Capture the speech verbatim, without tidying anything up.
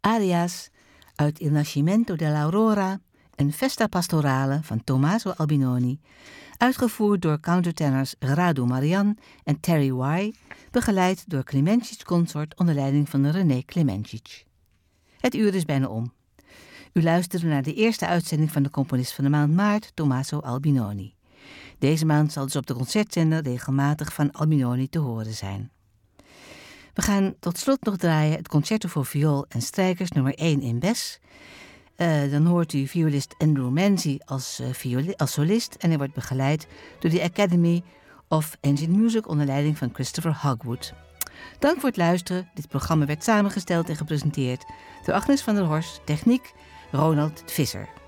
aria's uit Il Nascimento dell'Aurora en Festa Pastorale van Tommaso Albinoni, uitgevoerd door countertenors Radu Marian en Terry Y, begeleid door Klemencic Consort onder leiding van René Klemencic. Het uur is bijna om. U luisterde naar de eerste uitzending van de componist van de maand maart, Tommaso Albinoni. Deze maand zal dus op de concertzender regelmatig van Albinoni te horen zijn. We gaan tot slot nog draaien het concerto voor viool en strijkers nummer één in Bes. Uh, dan hoort u violist Andrew Manzi als, uh, violi- als solist en hij wordt begeleid door de Academy of Engine Music onder leiding van Christopher Hogwood. Dank voor het luisteren. Dit programma werd samengesteld en gepresenteerd door Agnes van der Horst, techniek Ronald Visser.